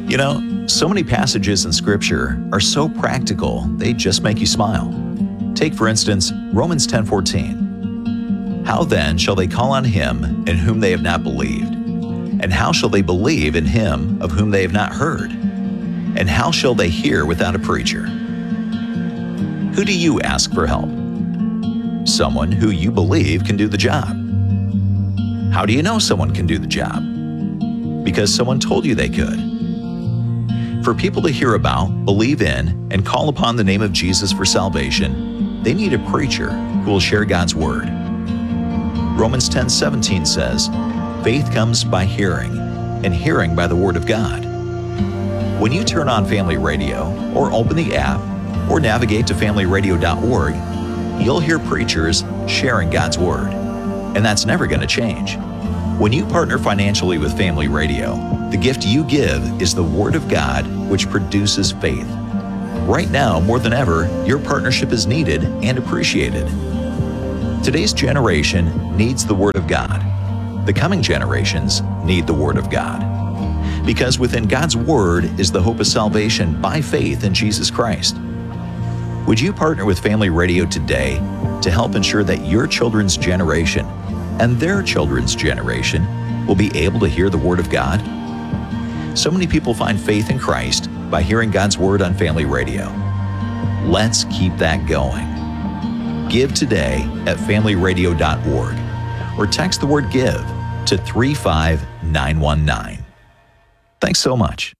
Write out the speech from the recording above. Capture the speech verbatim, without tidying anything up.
You know, so many passages in Scripture are so practical, they just make you smile. Take, for instance, Romans ten fourteen. How then shall they call on him in whom they have not believed? And how shall they believe in him of whom they have not heard? And how shall they hear without a preacher? Who do you ask for help? Someone who you believe can do the job. How do you know someone can do the job? Because someone told you they could. For people to hear about, believe in, and call upon the name of Jesus for salvation, they need a preacher who will share God's Word. Romans ten seventeen says, faith comes by hearing, and hearing by the Word of God. When you turn on Family Radio, or open the app, or navigate to family radio dot org, you'll hear preachers sharing God's Word. And that's never going to change. When you partner financially with Family Radio, the gift you give is the Word of God, which produces faith. Right now, more than ever, your partnership is needed and appreciated. Today's generation needs the Word of God. The coming generations need the Word of God. Because within God's Word is the hope of salvation by faith in Jesus Christ. Would you partner with Family Radio today to help ensure that your children's generation and their children's generation will be able to hear the Word of God? So many people find faith in Christ by hearing God's Word on Family Radio. Let's keep that going. Give today at family radio dot org or text the word GIVE to three five nine one nine. Thanks so much.